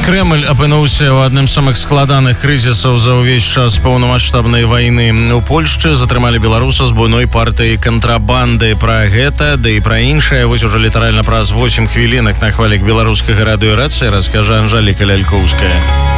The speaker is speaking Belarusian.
Крэмль апынуўся ў адным з самых складаных крызісаў за ўвесь час паўнамасштабнай вайны. У Польшчы затрымалі беларуса з буйной партыі кантрабанды. Пра гэта, да і пра іншае вось ужо літаральна праз 8 хвілінак на хвалях беларускага радыё «Рацыя» раскажа Анжэліка Лялькоўская.